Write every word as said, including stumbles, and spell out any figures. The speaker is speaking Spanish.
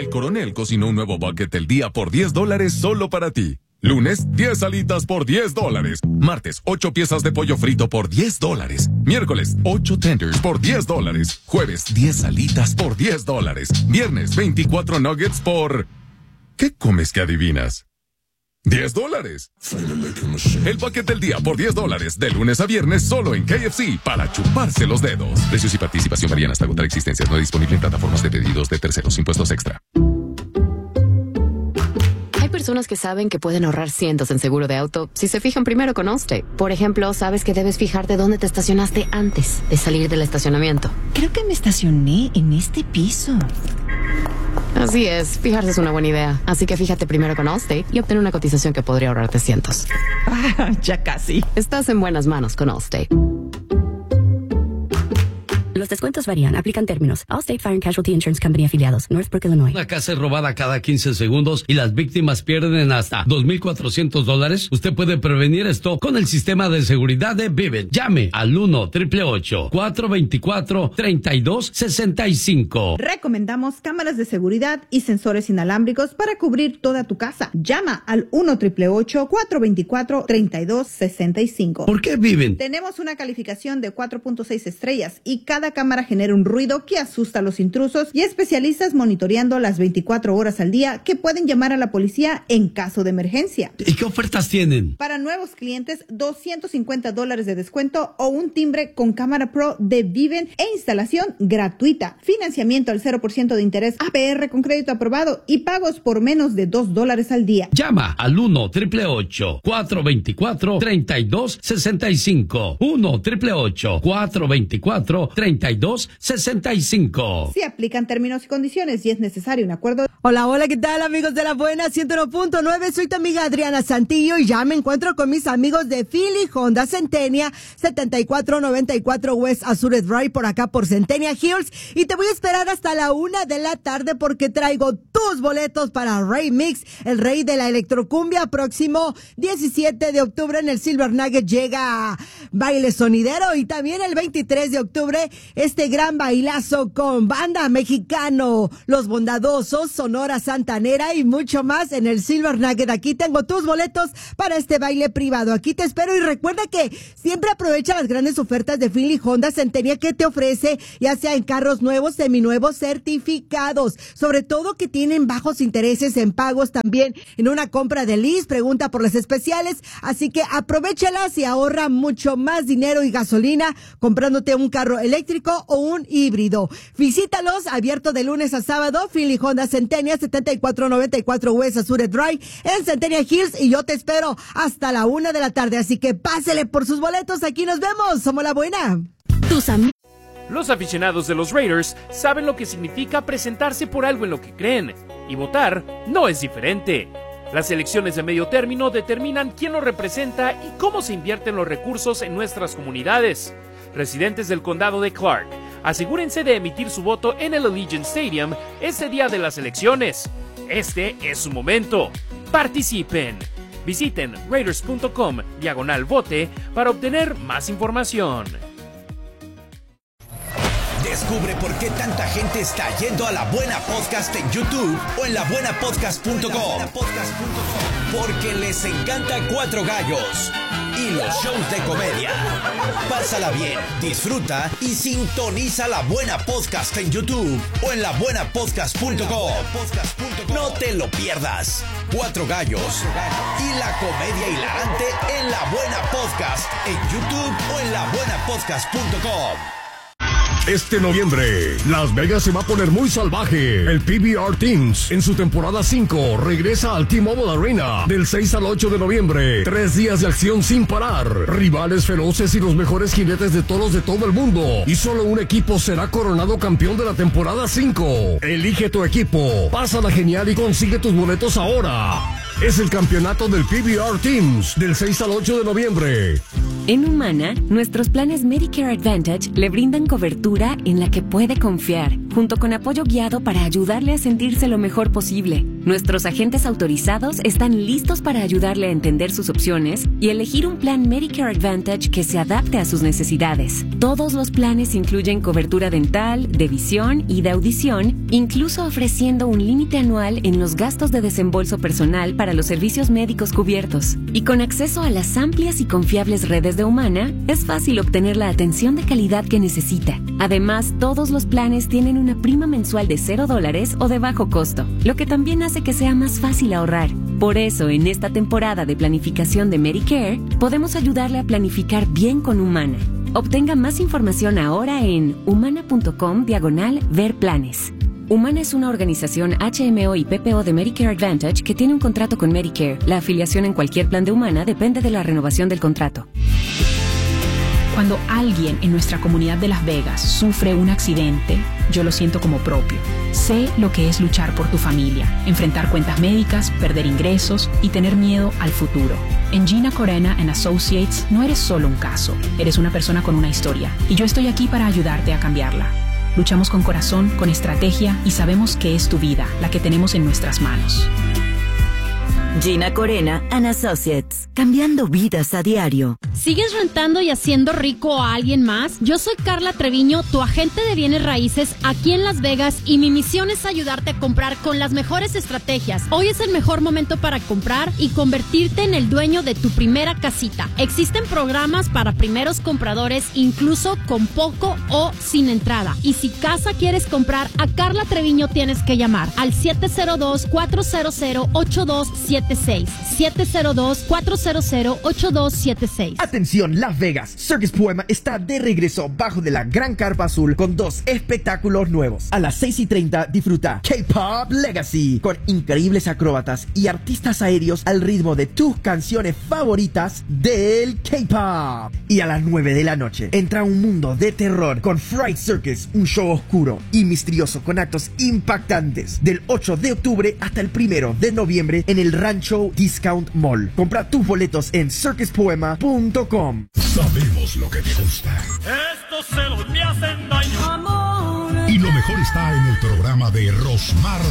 El Coronel cocinó un nuevo bucket del día por diez dólares solo para ti. Lunes, diez alitas por diez dólares. Martes, ocho piezas de pollo frito por diez dólares. Miércoles, ocho tenders por diez dólares. Jueves, diez alitas por diez dólares. Viernes, veinticuatro nuggets por... ¿Qué comes que adivinas? diez dólares. El paquete del día por diez dólares. De lunes a viernes solo en K F C para chuparse los dedos. Precios y participación varían hasta agotar existencias. No disponible en plataformas de pedidos de terceros. Impuestos extra. Hay personas que saben que pueden ahorrar cientos en seguro de auto si se fijan primero con Allstate. Por ejemplo, sabes que debes fijarte dónde te estacionaste antes de salir del estacionamiento. Creo que me estacioné en este piso. Así es, fijarse es una buena idea. Así que fíjate primero con Allstate y obtén una cotización que podría ahorrarte cientos. Ah, ya casi. Estás en buenas manos con Allstate. Los descuentos varían. Aplican términos. Allstate Fire and Casualty Insurance Company afiliados. Northbrook, Illinois. Una casa es robada cada quince segundos y las víctimas pierden hasta dos mil cuatrocientos dólares. Usted puede prevenir esto con el sistema de seguridad de Vivint. Llame al uno, ocho ocho ocho, cuatro dos cuatro, tres dos seis cinco. Recomendamos cámaras de seguridad y sensores inalámbricos para cubrir toda tu casa. Llama al uno, ocho ocho ocho, cuatro dos cuatro, tres dos seis cinco. ¿Por qué Vivint? Tenemos una calificación de cuatro punto seis estrellas y cada cámara genera un ruido que asusta a los intrusos y especialistas monitoreando las veinticuatro horas al día que pueden llamar a la policía en caso de emergencia. ¿Y qué ofertas tienen? Para nuevos clientes, doscientos cincuenta dólares de descuento o un timbre con cámara pro de Vivint e instalación gratuita. Financiamiento al cero por ciento de interés A P R con crédito aprobado y pagos por menos de dos dólares al día. Llama al uno, ocho ocho ocho, cuatro dos cuatro, tres dos seis cinco. uno, ocho ocho ocho, cuatro dos cuatro, tres dos seis cinco. Se aplican términos y condiciones y es necesario un acuerdo. Hola, hola, ¿qué tal, amigos de La Buena ciento uno punto nueve? Soy tu amiga Adriana Santillo y ya me encuentro con mis amigos de Philly Honda Centennia, setenta y cuatro noventa y cuatro West Azure Drive, por acá por Centennia Hills, y te voy a esperar hasta la una de la tarde porque traigo tus boletos para Ray Mix, el rey de la electrocumbia. Próximo diecisiete de octubre en el Silver Nugget llega baile sonidero, y también el veintitrés de octubre este gran bailazo con banda mexicano, Los Bondadosos, Sonora Santanera y mucho más en el Silver Nugget. Aquí tengo tus boletos para este baile privado. Aquí te espero y recuerda que siempre aprovecha las grandes ofertas de Philly Honda Centennia que te ofrece, ya sea en carros nuevos, seminuevos, certificados, sobre todo que tienen bajos intereses en pagos también en una compra de lease. Pregunta por las especiales, así que aprovéchalas y ahorra mucho más dinero y gasolina comprándote un carro eléctrico o un híbrido. Visítalos, abierto de lunes a sábado. Philly Honda Centennia, setenta y cuatro noventa y cuatro West Azure Drive en Centennia Hills, y yo te espero hasta la una de la tarde, así que pásele por sus boletos. Aquí nos vemos, somos La Buena. Tus amigos. Los aficionados de los Raiders saben lo que significa presentarse por algo en lo que creen, y votar no es diferente. Las elecciones de medio término determinan quién lo representa y cómo se invierten los recursos en nuestras comunidades. Residentes del condado de Clark, asegúrense de emitir su voto en el Allegiant Stadium ese día de las elecciones. Este es su momento. Participen. Visiten raiders.com diagonal vote para obtener más información. Descubre por qué tanta gente está yendo a La Buena Podcast en YouTube o en la buena podcast punto com. Porque les encanta Cuatro Gallos y los shows de comedia. Pásala bien, disfruta y sintoniza La Buena Podcast en YouTube o en la buena podcast punto com. No te lo pierdas. Cuatro Gallos y la comedia hilarante en La Buena Podcast en YouTube o en la buena podcast punto com. Este noviembre, Las Vegas se va a poner muy salvaje. El P B R Teams, en su temporada cinco, regresa al T-Mobile Arena del seis al ocho de noviembre. Tres días de acción sin parar. Rivales feroces y los mejores jinetes de toros de todo el mundo. Y solo un equipo será coronado campeón de la temporada cinco. Elige tu equipo. Pásala genial y consigue tus boletos ahora. Es el campeonato del P B R Teams del seis al ocho de noviembre. En Humana, nuestros planes Medicare Advantage le brindan cobertura en la que puede confiar, junto con apoyo guiado para ayudarle a sentirse lo mejor posible. Nuestros agentes autorizados están listos para ayudarle a entender sus opciones y elegir un plan Medicare Advantage que se adapte a sus necesidades. Todos los planes incluyen cobertura dental, de visión y de audición, incluso ofreciendo un límite anual en los gastos de desembolso personal para los servicios médicos cubiertos. Y con acceso a las amplias y confiables redes de Humana, es fácil obtener la atención de calidad que necesita. Además, todos los planes tienen una prima mensual de cero dólares o de bajo costo, lo que también hace que sea más fácil ahorrar. Por eso, en esta temporada de planificación de Medicare, podemos ayudarle a planificar bien con Humana. Obtenga más información ahora en humana.com diagonal ver planes. Humana es una organización H M O y P P O de Medicare Advantage que tiene un contrato con Medicare. La afiliación en cualquier plan de Humana depende de la renovación del contrato. Cuando alguien en nuestra comunidad de Las Vegas sufre un accidente, yo lo siento como propio. Sé lo que es luchar por tu familia, enfrentar cuentas médicas, perder ingresos y tener miedo al futuro. En Gina Corena and Associates no eres solo un caso, eres una persona con una historia y yo estoy aquí para ayudarte a cambiarla. Luchamos con corazón, con estrategia y sabemos que es tu vida la que tenemos en nuestras manos. Gina Corena and Associates, cambiando vidas a diario. ¿Sigues rentando y haciendo rico a alguien más? Yo soy Carla Treviño, tu agente de bienes raíces aquí en Las Vegas, y mi misión es ayudarte a comprar con las mejores estrategias. Hoy es el mejor momento para comprar y convertirte en el dueño de tu primera casita. Existen programas para primeros compradores, incluso con poco o sin entrada. Y si casa quieres comprar, a Carla Treviño tienes que llamar al siete cero dos, cuatro cero cero, ocho dos siete seis. siete cero dos, cuatro cero cero, ocho dos siete seis. Atención, Las Vegas, Circus Poema está de regreso bajo de la gran carpa azul con dos espectáculos nuevos. A las seis y treinta disfruta K-Pop Legacy con increíbles acróbatas y artistas aéreos al ritmo de tus canciones favoritas del K-Pop. Y a las nueve de la noche entra a un mundo de terror con Fright Circus, un show oscuro y misterioso con actos impactantes del ocho de octubre hasta el primero de noviembre en el Rancho Discount Mall. Compra tus boletos en circus poema punto com. Sabemos lo que te gusta. Estos celos me hacen daño. Amor. Y lo mejor está en el programa de Rosmar